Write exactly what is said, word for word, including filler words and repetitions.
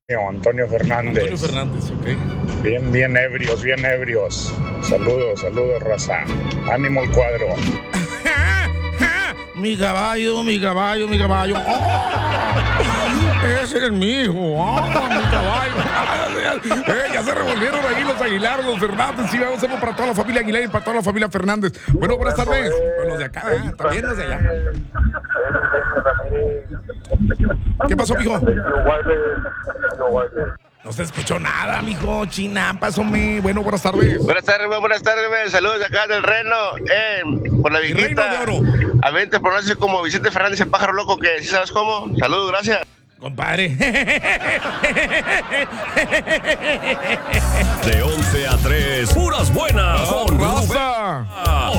Antonio Fernández. Antonio Fernández, ok. Bien, bien ebrios, bien ebrios. Saludos, saludos, raza. Ánimo el cuadro. Mi caballo, mi caballo, mi caballo. ¡Oh! Ese es mi hijo. ¡Oh, mi caballo! Eh, ya se revolvieron ahí los Aguilar, los Fernández. Sí, vamos a hacer para toda la familia Aguilar y para toda la familia Fernández. Bueno, buenas tardes. Pues los de acá, ¿eh? También los de allá. ¿Qué pasó, mijo? No se escuchó nada, mijo. Chinampas, hombre. Bueno, buenas tardes. Buenas tardes, buenas tardes, man. Saludos de acá del Reno, eh, por la El viejita. Reino de Oro. A ver, te pronuncias como Vicente Fernández, el pájaro loco, que sí sabes cómo. Saludos, gracias. Compadre. De once a tres, puras buenas. ¡Oh, Con raza! Rubén.